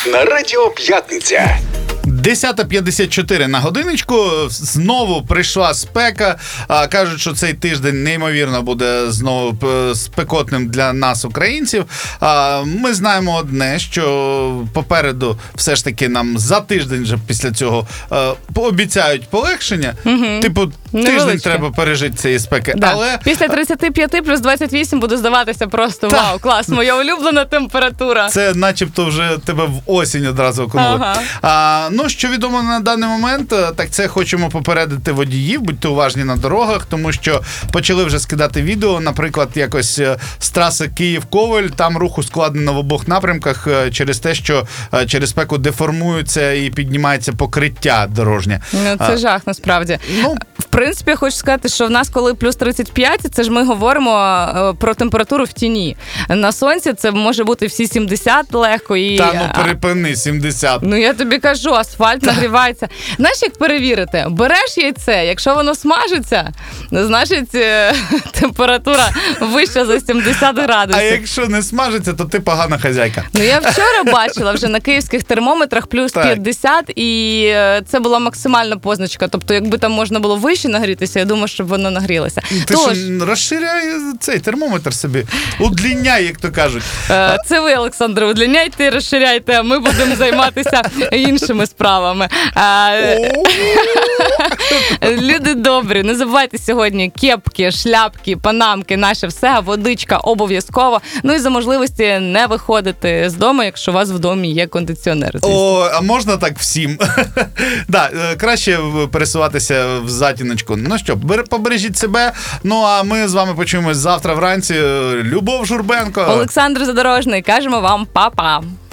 на Радіо П'ятниця. 10:54 на годиночку. Знову прийшла спека. Кажуть, що цей тиждень неймовірно буде знову спекотним для нас, українців. Ми знаємо одне, що попереду все ж таки нам за тиждень вже після цього обіцяють полегшення. Типу, тиждень треба пережити цієї спеки. Да. Але після 35 плюс 28 буде здаватися просто вау, клас, моя улюблена температура. це начебто вже тебе в осінь одразу окунули. Ну, що відомо на даний момент, так це хочемо попередити водіїв, будьте уважні на дорогах, тому що почали вже скидати відео, наприклад, якось з траси Київ-Ковель, там рух ускладнено в обох напрямках через те, що через спеку деформується і піднімається покриття дорожнє. Це жах, насправді. В принципі, я хочу сказати, що в нас, коли плюс 35, це ж ми говоримо про температуру в тіні. На сонці це може бути всі 70 легко. І... Перепини, 70. Я тобі кажу, асфальт нагрівається. Знаєш, як перевірити? Береш яйце, якщо воно смажиться, значить температура вища за 70 градусів. А якщо не смажиться, то ти погана хазяйка. Я вчора бачила вже на київських термометрах плюс 50, і це була максимальна позначка. Тобто, якби там можна було вище нагрітися, я думаю, щоб воно нагрілося. Ти що, розширяй цей термометр собі, удлиняй, як то кажуть. Це ви, Олександр, удлиняйте, розширяйте, а ми будемо займатися іншими справами. Люди добрі, не забувайте сьогодні кепки, шляпки, панамки, наше все, водичка обов'язково. І за можливості не виходити з дому, якщо у вас в домі є кондиціонер. А можна так всім? Краще пересуватися в затіночку. Ну що, побережіть себе. А ми з вами почуємось завтра вранці. Любов Журбенко. Олександр Задорожний. Кажемо вам па-па.